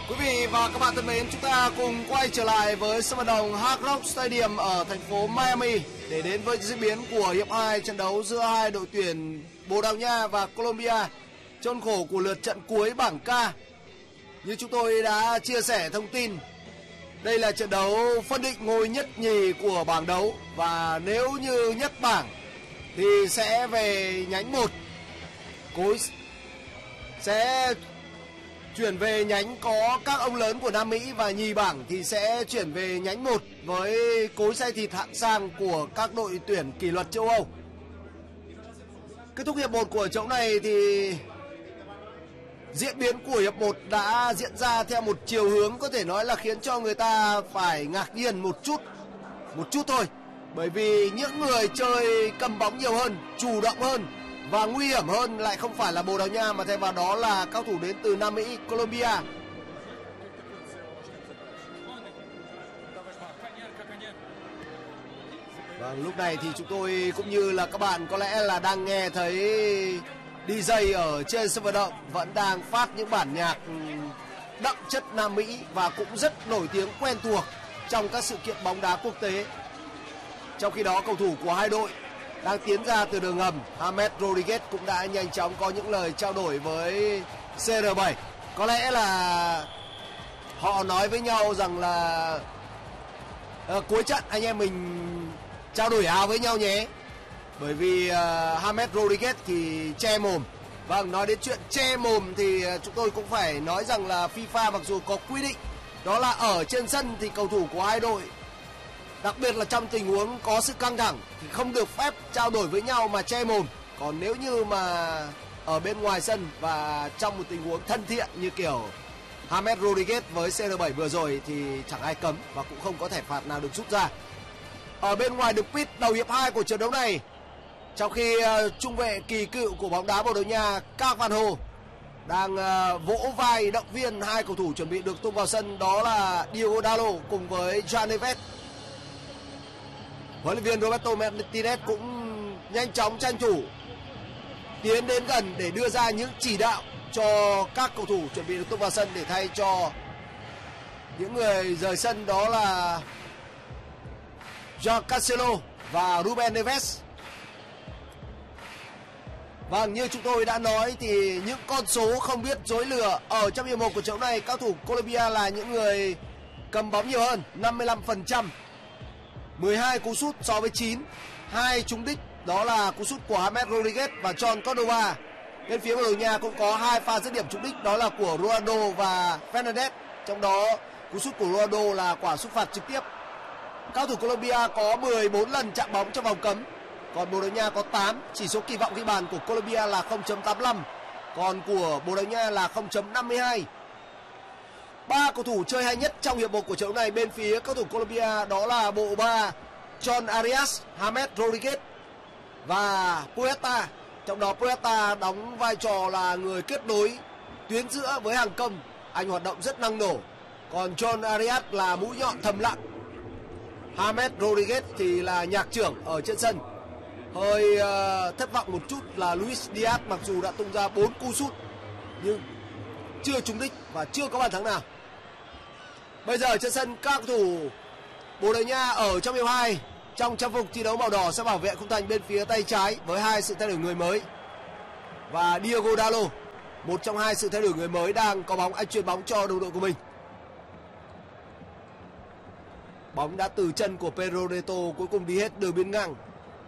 Quý vị và các bạn thân mến, chúng ta cùng quay trở lại với sân vận động Hard Rock Stadium ở thành phố Miami để đến với diễn biến của hiệp 2 trận đấu giữa hai đội tuyển Bồ Đào Nha và Colombia trong khổ của lượt trận cuối bảng K. Như chúng tôi đã chia sẻ thông tin, đây là trận đấu phân định ngôi nhất nhì của bảng đấu, và nếu như nhất bảng thì sẽ về nhánh 1, Cối sẽ chuyển về nhánh có các ông lớn của Nam Mỹ, và nhì bảng thì sẽ chuyển về nhánh 1 với cối xay thịt hạng sang của các đội tuyển kỷ luật châu Âu. Kết thúc hiệp 1 của trận này thì diễn biến của hiệp 1 đã diễn ra theo một chiều hướng có thể nói là khiến cho người ta phải ngạc nhiên một chút thôi. Bởi vì những người chơi cầm bóng nhiều hơn, chủ động hơn và nguy hiểm hơn lại không phải là Bồ Đào Nha, mà thay vào đó là cao thủ đến từ Nam Mỹ, Colombia. Vâng, lúc này thì chúng tôi cũng như là các bạn có lẽ là đang nghe thấy DJ ở trên sân vận động vẫn đang phát những bản nhạc đậm chất Nam Mỹ và cũng rất nổi tiếng quen thuộc trong các sự kiện bóng đá quốc tế. Trong khi đó, cầu thủ của hai đội đang tiến ra từ đường hầm, James Rodriguez cũng đã nhanh chóng có những lời trao đổi với CR7. Có lẽ là họ nói với nhau rằng là cuối trận anh em mình trao đổi áo với nhau nhé. Bởi vì James Rodriguez thì che mồm. Vâng, nói đến chuyện che mồm thì chúng tôi cũng phải nói rằng là FIFA mặc dù có quy định đó là ở trên sân thì cầu thủ của hai đội, đặc biệt là trong tình huống có sự căng thẳng, thì không được phép trao đổi với nhau mà che mồm. Còn nếu như mà ở bên ngoài sân và trong một tình huống thân thiện như kiểu James Rodriguez với CR7 vừa rồi thì chẳng ai cấm và cũng không có thẻ phạt nào được rút ra. Ở bên ngoài đường pit đầu hiệp 2 của trận đấu này, trong khi trung vệ kỳ cựu của bóng đá Bồ Đào Nha Carvalho đang vỗ vai động viên hai cầu thủ chuẩn bị được tung vào sân, đó là Diogo Dalot cùng với João Neves. Huấn luyện viên Roberto Martinez cũng nhanh chóng tranh thủ tiến đến gần để đưa ra những chỉ đạo cho các cầu thủ chuẩn bị được tung vào sân để thay cho những người rời sân, đó là João Cancelo và Ruben Neves. Vâng, như chúng tôi đã nói thì những con số không biết dối lừa. Ở trong hiệp 1 của trận này, các thủ Colombia là những người cầm bóng nhiều hơn, 55%, 12 cú sút so với 9, 2 trúng đích, đó là cú sút của James Rodriguez và John Cordova. Bên phía Bồ Đào Nha cũng có 2 pha dứt điểm trúng đích, đó là của Ronaldo và Fernandez, trong đó cú sút của Ronaldo là quả sút phạt trực tiếp. Các thủ Colombia có 14 lần chạm bóng trong vòng cấm, còn Bồ Đào Nha có 8. Chỉ số kỳ vọng ghi bàn của Colombia là 0.85, còn của Bồ Đào Nha là 0.52. 3 cầu thủ chơi hay nhất trong hiệp 1 của trận này bên phía các thủ Colombia đó là bộ ba John Arias, James Rodriguez và Puerta. Trong đó Puerta đóng vai trò là người kết nối tuyến giữa với hàng công, anh hoạt động rất năng nổ. Còn John Arias là mũi nhọn thầm lặng. James Rodriguez thì là nhạc trưởng ở trên sân. Hơi thất vọng một chút là Luis Diaz, mặc dù đã tung ra 4 cú sút nhưng chưa trúng đích và chưa có bàn thắng nào. Bây giờ trên sân, các cầu thủ Bồ Đào Nha ở trong hiệp 2 trong trang phục thi đấu màu đỏ sẽ bảo vệ khung thành bên phía tay trái với 2 sự thay đổi người mới. Và Diogo Dalot, một trong 2 sự thay đổi người mới, đang có bóng, anh chuyền bóng cho đồng đội của mình. Bóng đã từ chân của Pedro Neto cuối cùng đi hết đường biên ngang.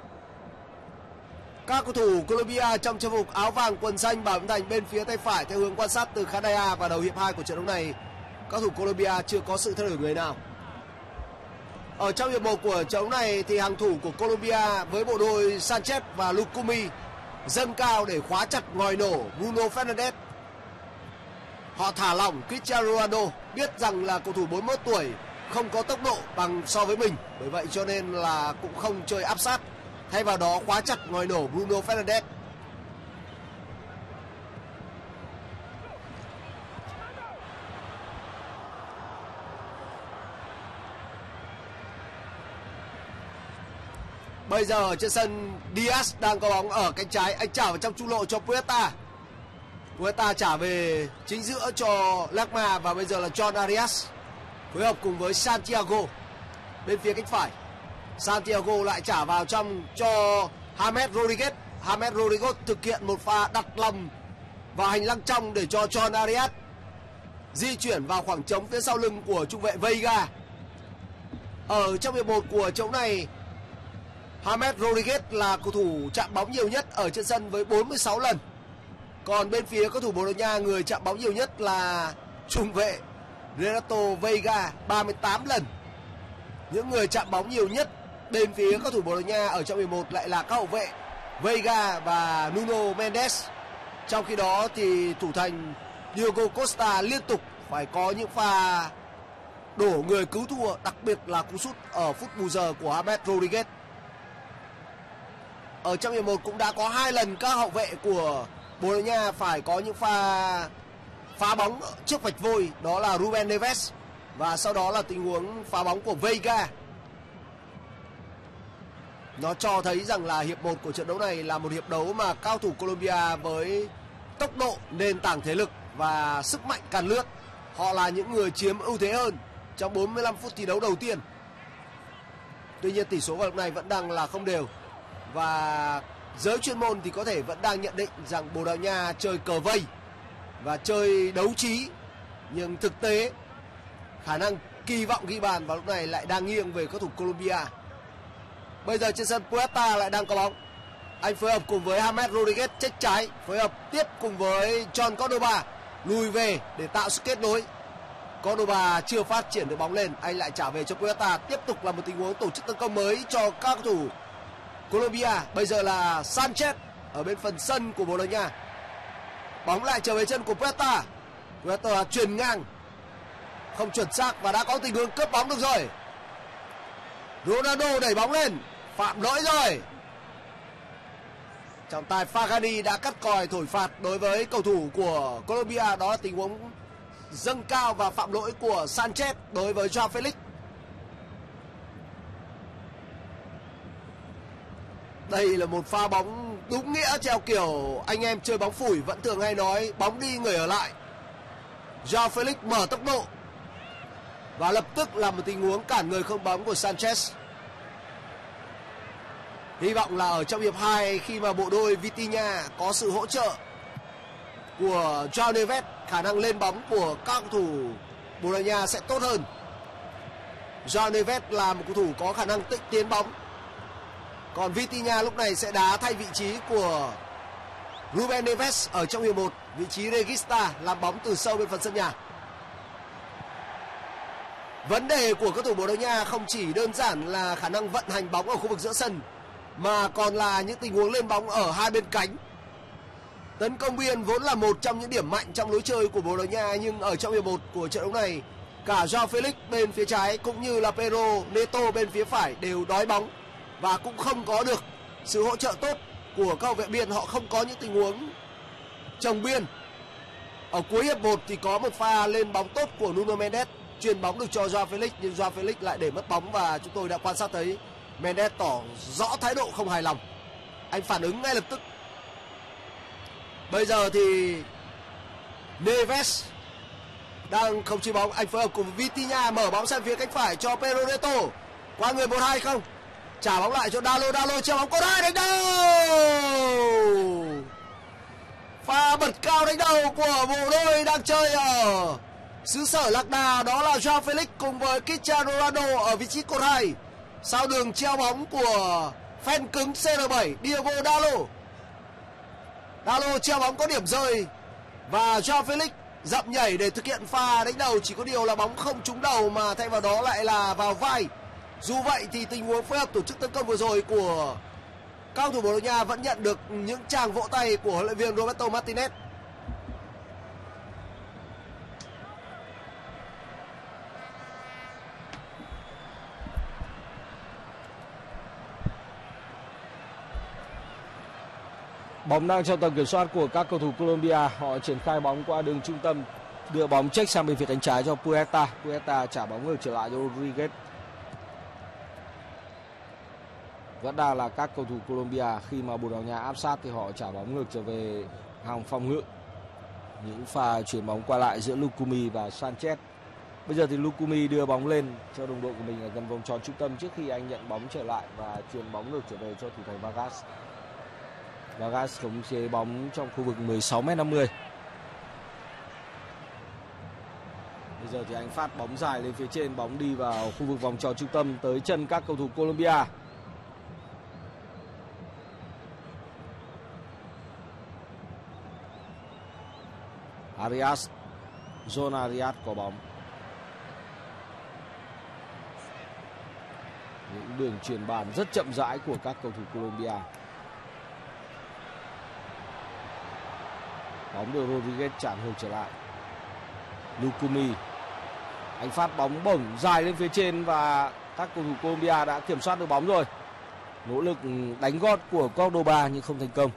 Các cầu thủ Colombia trong trang phục áo vàng quần xanh bảo vệ thành bên phía tay phải theo hướng quan sát từ khán đài A. Và đầu hiệp 2 của trận đấu này, các thủ Colombia chưa có sự thay đổi người nào. Ở trong hiệp 1 của trận đấu này thì hàng thủ của Colombia với bộ đôi Sanchez và Lucumi dâng cao để khóa chặt ngòi nổ Bruno Fernandes. Họ thả lỏng Cristiano Ronaldo, biết rằng là cầu thủ 41 tuổi không có tốc độ bằng so với mình, bởi vậy cho nên là cũng không chơi áp sát, thay vào đó khóa chặt ngòi nổ Bruno Fernandes. Bây giờ trên sân, Diaz đang có bóng ở cánh trái, anh trả vào trong trung lộ cho Puerta. Puerta trả về chính giữa cho Lerma và bây giờ là John Arias phối hợp cùng với Santiago bên phía cánh phải. Santiago lại trả vào trong cho James Rodriguez. James Rodriguez thực hiện một pha đặt lòng vào hành lang trong để cho John Arias di chuyển vào khoảng trống phía sau lưng của trung vệ Veiga. Ở trong hiệp 1 của trận này, James Rodriguez là cầu thủ chạm bóng nhiều nhất ở trên sân với 46 lần. Còn bên phía cầu thủ Bồ Đào Nha, người chạm bóng nhiều nhất là trung vệ Renato Veiga 38 lần. Những người chạm bóng nhiều nhất bên phía cầu thủ Bồ Đào Nha ở trong hiệp 1 lại là các hậu vệ Veiga và Nuno Mendes. Trong khi đó thì thủ thành Diogo Costa liên tục phải có những pha đổ người cứu thua, đặc biệt là cú sút ở phút bù giờ của James Rodriguez. Ở trong hiệp 1 cũng đã có 2 lần các hậu vệ của Bồ Đào Nha phải có những pha phá bóng trước vạch vôi, đó là Ruben Neves và sau đó là tình huống phá bóng của Veiga. Nó cho thấy rằng là hiệp 1 của trận đấu này là một hiệp đấu mà cao thủ Colombia với tốc độ, nền tảng thể lực và sức mạnh càn lướt, họ là những người chiếm ưu thế hơn trong 45 phút thi đấu đầu tiên. Tuy nhiên tỷ số vào lúc này vẫn đang là không đều và giới chuyên môn thì có thể vẫn đang nhận định rằng Bồ Đào Nha chơi cờ vây và chơi đấu trí, nhưng thực tế khả năng kỳ vọng ghi bàn vào lúc này lại đang nghiêng về cầu thủ Colombia. Bây giờ trên sân Puerta lại đang có bóng. Anh phối hợp cùng với James Rodriguez check trái, phối hợp tiếp cùng với John Cordoba lùi về để tạo sự kết nối. Cordoba chưa phát triển được bóng lên, anh lại trả về cho Puerta. Tiếp tục là một tình huống tổ chức tấn công mới cho các cầu thủ Colombia. Bây giờ là Sanchez ở bên phần sân của Bồ Đào Nha. Bóng lại trở về chân của Puerta. Puerta chuyền ngang không chuẩn xác và đã có tình huống cướp bóng được rồi. Ronaldo đẩy bóng lên, phạm lỗi rồi. Trọng tài Fagani đã cắt còi thổi phạt đối với cầu thủ của Colombia, đó là tình huống dâng cao và phạm lỗi của Sanchez đối với Joao Felix. Đây là một pha bóng đúng nghĩa theo kiểu anh em chơi bóng phủi vẫn thường hay nói, bóng đi người ở lại. Joao Felix mở tốc độ và lập tức là một tình huống cản người không bóng của Sanchez. Hy vọng là ở trong hiệp 2 khi mà bộ đôi Vitinha có sự hỗ trợ của João Neves, khả năng lên bóng của các cầu thủ Bồ Đào Nha sẽ tốt hơn. João Neves là một cầu thủ có khả năng tịnh tiến bóng. Còn Vitinha lúc này sẽ đá thay vị trí của Ruben Neves ở trong hiệp 1, vị trí Regista, làm bóng từ sâu bên phần sân nhà. Vấn đề của các cầu thủ Bồ Đào Nha không chỉ đơn giản là khả năng vận hành bóng ở khu vực giữa sân, mà còn là những tình huống lên bóng ở hai bên cánh. Tấn công biên vốn là một trong những điểm mạnh trong lối chơi của Bồ Đào Nha, nhưng ở trong hiệp 1 của trận đấu này, cả João Felix bên phía trái cũng như là Pedro Neto bên phía phải đều đói bóng và cũng không có được sự hỗ trợ tốt của các hậu vệ biên. Họ không có những tình huống chồng biên. Ở cuối hiệp 1 thì có một pha lên bóng tốt của Nuno Mendes, chuyền bóng được cho João Felix nhưng João Felix lại để mất bóng và chúng tôi đã quan sát thấy Mendes tỏ rõ thái độ không hài lòng. Anh phản ứng ngay lập tức. Bây giờ thì Neves đang không chế bóng, anh phối hợp cùng Vitinha mở bóng sang phía cánh phải cho Pedro Neto. Qua người 1-2 không. Trả bóng lại cho Dalo, Dalo treo bóng có đai đánh đầu. Pha bật cao đánh đầu của bộ đôi đang chơi ở xứ sở Lạc Đà, đó là João Felix cùng với Cristiano Ronaldo ở vị trí cột 2. Sau đường treo bóng của phen cứng CR7 Diogo Dalo. Dalo treo bóng có điểm rơi và João Felix dậm nhảy để thực hiện pha đánh đầu, chỉ có điều là bóng không trúng đầu mà thay vào đó lại là vào vai. Dù vậy thì tình huống phối hợp tổ chức tấn công vừa rồi của các cầu thủ Bồ Đào Nha vẫn nhận được những tràng vỗ tay của huấn luyện viên Roberto Martinez. Bóng đang trong tầm kiểm soát của các cầu thủ Colombia. Họ triển khai bóng qua đường trung tâm, đưa bóng check sang bên phía cánh trái cho Puerta. Puerta trả bóng ngược trở lại cho Rodriguez. Vẫn đang là các cầu thủ Colombia, khi mà Bồ Đào Nha áp sát thì họ trả bóng ngược trở về hàng phòng ngự. những pha chuyển bóng qua lại giữa Lukumi và Sanchez. Bây giờ thì Lukumi đưa bóng lên cho đồng đội của mình ở gần vòng tròn trung tâm trước khi anh nhận bóng trở lại và chuyền bóng ngược trở về cho thủ thành Vargas. Vargas khống chế bóng trong khu vực 16m50. Bây giờ thì anh phát bóng dài lên phía trên, bóng đi vào khu vực vòng tròn trung tâm tới chân các cầu thủ Colombia. Arias, John Arias có bóng. Những đường chuyền bàn rất chậm rãi của các cầu thủ Colombia. Bóng được Rodriguez trả ngược trở lại. Lukumi, anh phát bóng bổng dài lên phía trên và các cầu thủ Colombia đã kiểm soát được bóng rồi. Nỗ lực đánh gót của Cordoba nhưng không thành công.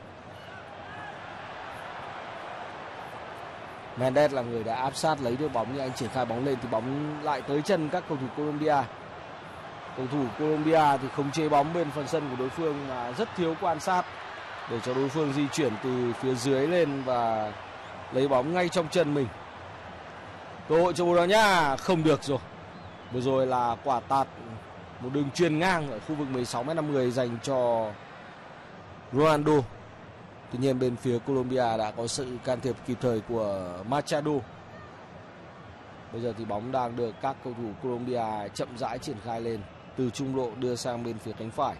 Mendes là người đã áp sát lấy được bóng, nhưng anh triển khai bóng lên thì bóng lại tới chân các cầu thủ Colombia. Cầu thủ Colombia thì khống chế bóng bên phần sân của đối phương mà rất thiếu quan sát để cho đối phương di chuyển từ phía dưới lên và lấy bóng ngay trong chân mình. Cơ hội cho Bồ Đào Nha không được rồi. Vừa rồi là quả tạt một đường chuyền ngang ở khu vực 16m50 dành cho Ronaldo. Tuy nhiên bên phía Colombia đã có sự can thiệp kịp thời của Machado. Bây giờ thì bóng đang được các cầu thủ Colombia chậm rãi triển khai lên từ trung lộ đưa sang bên phía cánh phải.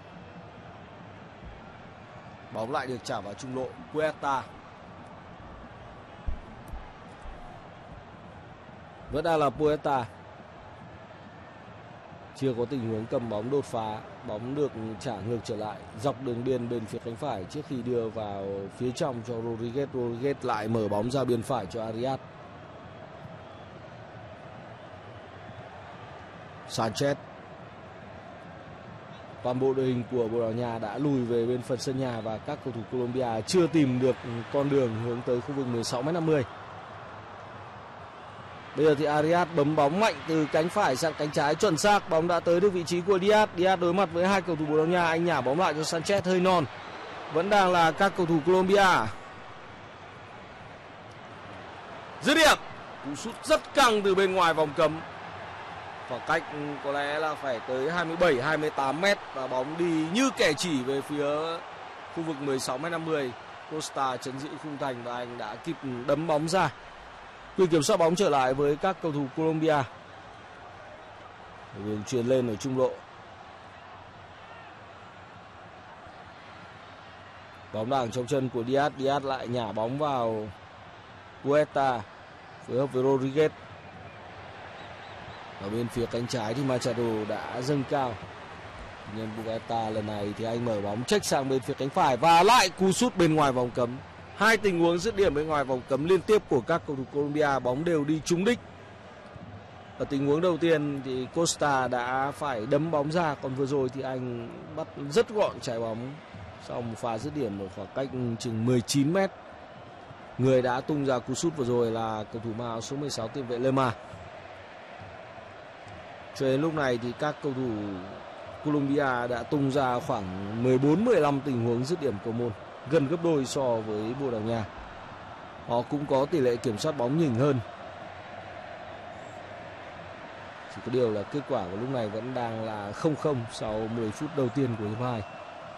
Bóng lại được trả vào trung lộ. Puerta vẫn đang là Puerta. Chưa có tình huống cầm bóng đột phá. Bóng được trả ngược trở lại dọc đường biên bên phía cánh phải trước khi đưa vào phía trong cho Rodriguez. Rodriguez lại mở bóng ra biên phải cho Arias. Sanchez. Toàn bộ đội hình của Bồ Đào Nha đã lùi về bên phần sân nhà và các cầu thủ Colombia chưa tìm được con đường hướng tới khu vực 16m50. Bây giờ thì Arias bấm bóng mạnh từ cánh phải sang cánh trái chuẩn xác. Bóng đã tới được vị trí của Diaz. Diaz đối mặt với hai cầu thủ Bồ Đào Nha. Anh nhả bóng lại cho Sanchez hơi non. Vẫn đang là các cầu thủ Colombia. Dứt điểm. Cú sút rất căng từ bên ngoài vòng cấm. Khoảng cách có lẽ là phải tới 27-28 mét. Và bóng đi như kẻ chỉ về phía khu vực 16m50. Costa chấn giữ khung thành và anh đã kịp đấm bóng ra. Quyền kiểm soát bóng trở lại với các cầu thủ Colombia. Đường chuyền lên ở trung lộ. Bóng đang trong chân của Diaz. Diaz lại nhả bóng vào Puerta phối hợp với Rodriguez. Ở bên phía cánh trái thì Machado đã dâng cao. Nhưng Puerta lần này thì anh mở bóng check sang bên phía cánh phải và lại cú sút bên ngoài vòng cấm. Hai tình huống dứt điểm bên ngoài vòng cấm liên tiếp của các cầu thủ Colombia, bóng đều đi trúng đích. Ở tình huống đầu tiên thì Costa đã phải đấm bóng ra, còn vừa rồi thì anh bắt rất gọn trái bóng sau một pha dứt điểm ở khoảng cách chừng 19 mét. Người đã tung ra cú sút vừa rồi là cầu thủ mang áo số 16 tiền vệ Lemar. Cho đến lúc này thì các cầu thủ Colombia đã tung ra khoảng 14-15 tình huống dứt điểm cầu môn, gần gấp đôi so với Bồ Đào Nha. Họ cũng có tỷ lệ kiểm soát bóng nhỉnh hơn. Chỉ có điều là kết quả của lúc này vẫn đang là 0-0 sau 10 phút đầu tiên của hiệp 2.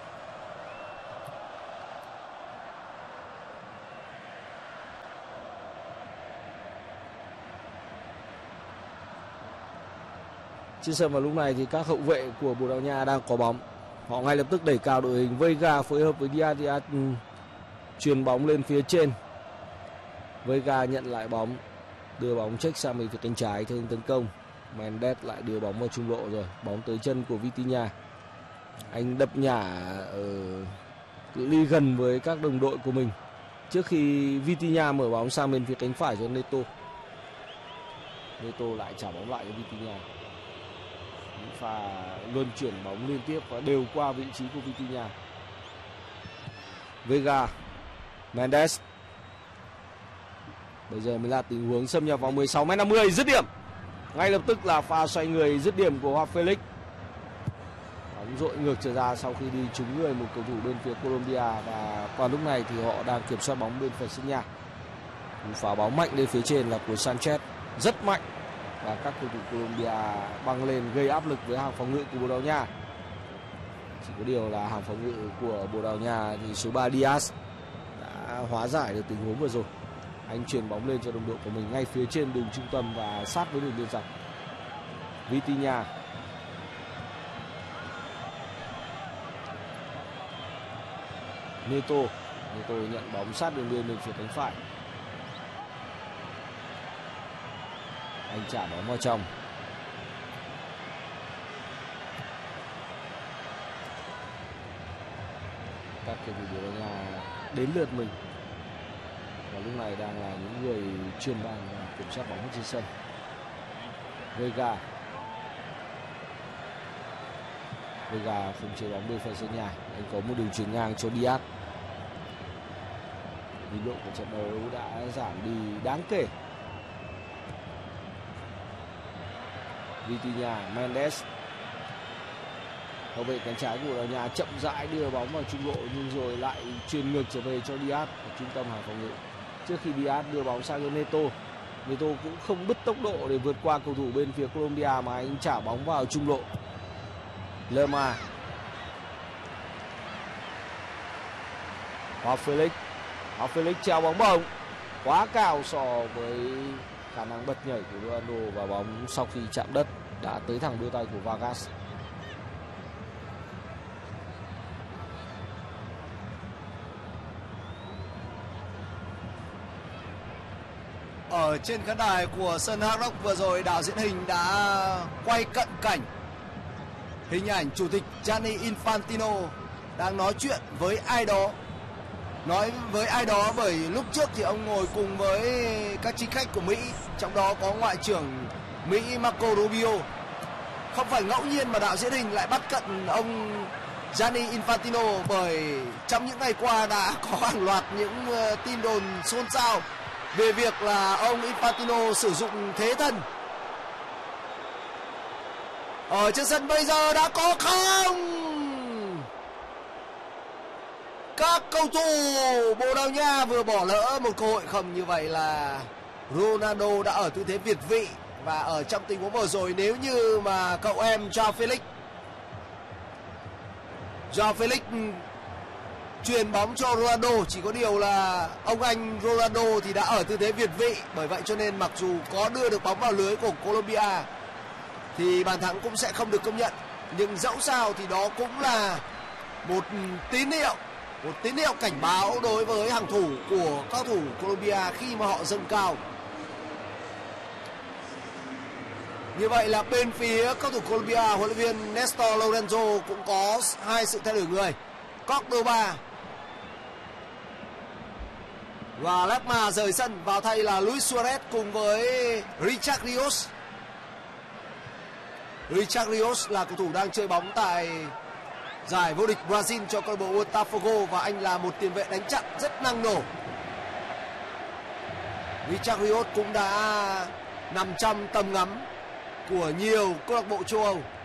Trên sân vào lúc này thì các hậu vệ của Bồ Đào Nha đang có bóng. Họ ngay lập tức đẩy cao đội hình. Veiga phối hợp với Diaz. Diaz chuyền bóng lên phía trên. Veiga nhận lại bóng, đưa bóng check sang bên phía cánh trái theo hướng tấn công. Mendes lại đưa bóng vào trung lộ rồi. Bóng tới chân của Vitinha. Anh đập nhả ở cự ly gần với các đồng đội của mình trước khi Vitinha mở bóng sang bên phía cánh phải cho Neto. Neto lại trả bóng lại cho Vitinha. Pha luân chuyển bóng liên tiếp và đều qua vị trí của Vitinha. Veiga, Mendes. Bây giờ mới là tình huống xâm nhập vào 16m50, dứt điểm. Ngay lập tức là pha xoay người dứt điểm của Joao Felix. Bóng dội ngược trở ra sau khi đi trúng người một cầu thủ bên phía Colombia, và qua lúc này thì họ đang kiểm soát bóng bên phần sân nhà. Cú phá bóng mạnh lên phía trên là của Sanchez, rất mạnh, và các cầu thủ Colombia băng lên gây áp lực với hàng phòng ngự của Bồ Đào Nha. Chỉ có điều là hàng phòng ngự của Bồ Đào Nha thì số 3 Diaz đã hóa giải được tình huống vừa rồi. Anh chuyền bóng lên cho đồng đội của mình ngay phía trên đường trung tâm và sát với đường biên dọc. Vitinha, Neto nhận bóng sát đường biên bên phía cánh phải. Anh trả bóng vào trong. Các cầu thủ Bồ Đào Nha đến lượt mình, và lúc này đang là những người chuyên bàn và kiểm soát bóng trên sân. Vega không chơi bóng bên phần sân nhà. Anh có một đường chuyền ngang cho Diaz. Nhịp độ của trận đấu đã giảm đi đáng kể. Vitinha, Mendes, hậu vệ cánh trái của Bồ Đào Nha chậm rãi đưa bóng vào trung lộ, nhưng rồi lại chuyền ngược trở về cho Diaz ở trung tâm hàng phòng ngự. Trước khi Diaz đưa bóng sang cho Neto cũng không bứt tốc độ để vượt qua cầu thủ bên phía Colombia mà anh trả bóng vào trung lộ. Lerma, Joao Felix treo bóng bổng quá cao so với khả năng bật nhảy của Ronaldo, và bóng sau khi chạm đất đã tới thẳng đôi tay của Vargas. Ở trên khán đài của sân Hard Rock vừa rồi, đạo diễn hình đã quay cận cảnh hình ảnh chủ tịch Gianni Infantino đang nói chuyện với ai đó. Nói với ai đó bởi lúc trước thì ông ngồi cùng với các chính khách của Mỹ, trong đó có Ngoại trưởng Mỹ Marco Rubio. Không phải ngẫu nhiên mà đạo diễn hình lại bắt cận ông Gianni Infantino, bởi trong những ngày qua đã có hàng loạt những tin đồn xôn xao về việc là ông Infantino sử dụng thế thần. Ở trên sân bây giờ đã có không? Các cầu thủ Bồ Đào Nha vừa bỏ lỡ một cơ hội không. Như vậy là Ronaldo đã ở tư thế việt vị, và ở trong tình huống vừa rồi, nếu như mà cậu em Joao Felix chuyền bóng cho Ronaldo, chỉ có điều là ông anh Ronaldo thì đã ở tư thế việt vị, bởi vậy cho nên mặc dù có đưa được bóng vào lưới của Colombia thì bàn thắng cũng sẽ không được công nhận. Nhưng dẫu sao thì đó cũng là một tín hiệu cảnh báo đối với hàng thủ của các thủ Colombia khi mà họ dâng cao. Như vậy là bên phía các thủ Colombia, huấn luyện viên Néstor Lorenzo cũng có hai sự thay đổi người. Cordoba và Lerma rời sân, vào thay là Luis Suarez cùng với Richard Rios. Richard Rios là cầu thủ đang chơi bóng tại giải vô địch Brazil cho câu lạc bộ Botafogo, và anh là một tiền vệ đánh chặn rất năng nổ. Richard Rios cũng đã nằm trong tầm ngắm của nhiều câu lạc bộ châu Âu.